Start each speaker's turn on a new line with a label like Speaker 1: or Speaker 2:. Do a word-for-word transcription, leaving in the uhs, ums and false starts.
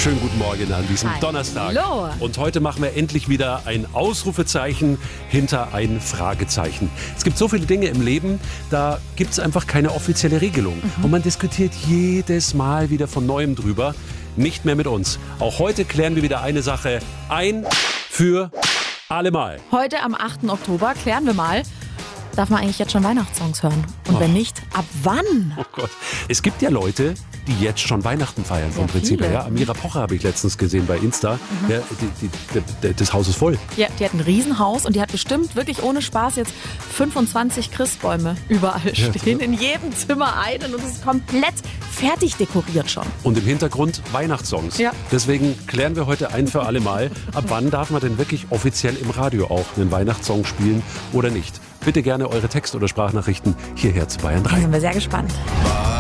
Speaker 1: Schönen guten Morgen an diesem
Speaker 2: Hallo.
Speaker 1: Donnerstag. Und heute machen wir endlich wieder ein Ausrufezeichen hinter ein Fragezeichen. Es gibt so viele Dinge im Leben, da gibt es einfach keine offizielle Regelung. Mhm. Und man diskutiert jedes Mal wieder von Neuem drüber. Nicht mehr mit uns. Auch heute klären wir wieder eine Sache ein für alle Mal.
Speaker 2: Heute am achten Oktober klären wir mal, darf man eigentlich jetzt schon Weihnachtssongs hören? Und wenn nicht, ab wann?
Speaker 1: Oh Gott. Es gibt ja Leute, die jetzt schon Weihnachten feiern vom
Speaker 2: Ja,
Speaker 1: Prinzip her.
Speaker 2: viele.
Speaker 1: Ja, Amira Pocher habe ich letztens gesehen bei Insta. Mhm. Ja, die, die, die, das Haus ist voll.
Speaker 2: Ja, die hat ein Riesenhaus und die hat bestimmt wirklich ohne Spaß jetzt fünfundzwanzig Christbäume überall stehen. In jedem Zimmer einen und es ist komplett fertig dekoriert schon.
Speaker 1: Und im Hintergrund Weihnachtssongs.
Speaker 2: Ja.
Speaker 1: Deswegen klären wir heute ein für alle Mal, ab wann darf man denn wirklich offiziell im Radio auch einen Weihnachtssong spielen oder nicht. Bitte gerne eure Text- oder Sprachnachrichten hierher zu Bayern drei.
Speaker 2: Da sind wir sehr gespannt.